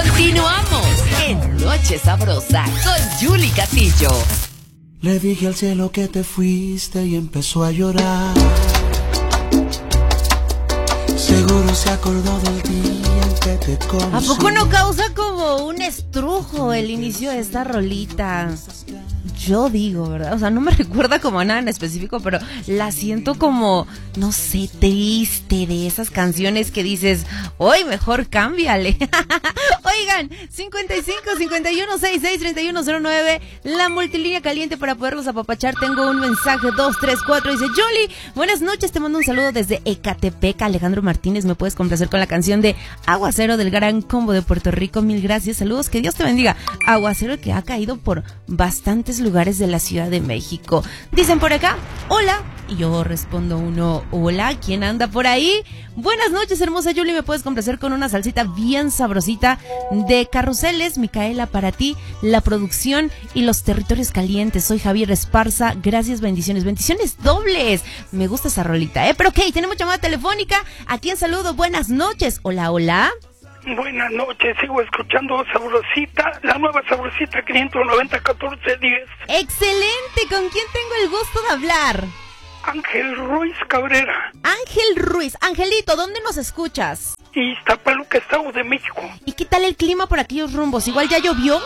Continuamos en Noche Sabrosa con Yuli Castillo. Le dije al cielo que te fuiste y empezó a llorar. Seguro se acordó del día en que te conocí. ¿A poco no causa como un estrujo el inicio de esta rolita? Yo digo, ¿verdad? O sea, no me recuerda como a nada en específico, pero la siento como, no sé, triste, de esas canciones que dices, hoy mejor cámbiale. Oigan, 55 51 66 3109, la multilínea caliente para poderlos apapachar. Tengo un mensaje 234, dice Yoli, buenas noches, te mando un saludo desde Ecatepec. Alejandro Martínez, me puedes complacer con la canción de Aguacero del Gran Combo de Puerto Rico. Mil gracias, saludos, que Dios te bendiga. Aguacero que ha caído por bastantes lugares de la Ciudad de México. Dicen por acá, hola, y yo respondo uno, hola, ¿quién anda por ahí? Buenas noches, hermosa Yuli, me puedes complacer con una salsita bien sabrosita de Carruseles, Micaela, para ti, la producción y los territorios calientes. Soy Javier Esparza, gracias, bendiciones dobles. Me gusta esa rolita, pero ok, tenemos llamada telefónica. ¿A quién saludo? Buenas noches, hola, hola. Buenas noches, sigo escuchando Sabrosita, la nueva Sabrosita 590-1410. Excelente, ¿con quién tengo el gusto de hablar? Ángel Ruiz Cabrera. Ángel Ruiz, Angelito, ¿dónde nos escuchas? Iztapaluca, Estado de México. ¿Y qué tal el clima por aquellos rumbos? ¿Igual ya llovió?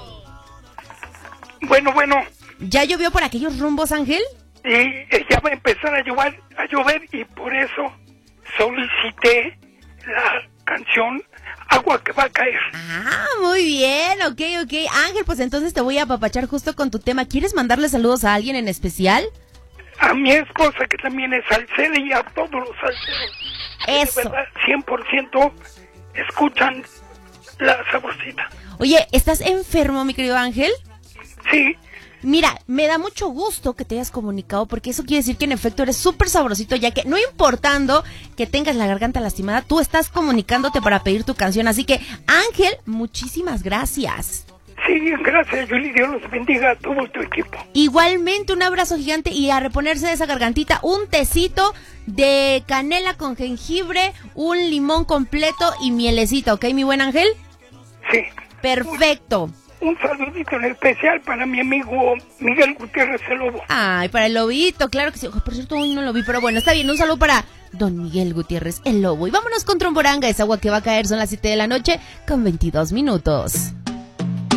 Bueno. ¿Ya llovió por aquellos rumbos, Ángel? Y ya va a empezar a llover y por eso solicité la canción Agua que va a caer. Ah, muy bien, ok. Ángel, pues entonces te voy a apapachar justo con tu tema. ¿Quieres mandarle saludos a alguien en especial? A mi esposa, que también es salsera, y a todos los salseros. Eso. De verdad, 100% escuchan la Sabrosita. Oye, ¿estás enfermo, mi querido Ángel? Sí. Mira, me da mucho gusto que te hayas comunicado, porque eso quiere decir que en efecto eres súper sabrosito, ya que no importando que tengas la garganta lastimada, tú estás comunicándote para pedir tu canción. Así que, Ángel, muchísimas gracias. Sí, gracias, Yuli, Dios los bendiga a todo tu equipo. Igualmente, un abrazo gigante y a reponerse de esa gargantita, un tecito de canela con jengibre, un limón completo y mielecita, ¿ok, mi buen Ángel? Sí. Perfecto. Un saludito en especial para mi amigo Miguel Gutiérrez, el Lobo. Ay, para el Lobito, claro que sí. Por cierto, hoy no lo vi, pero bueno, está bien. Un saludo para don Miguel Gutiérrez, el Lobo. Y vámonos con Tromboranga, esa agua que va a caer. Son las 7 de la noche con 22 minutos.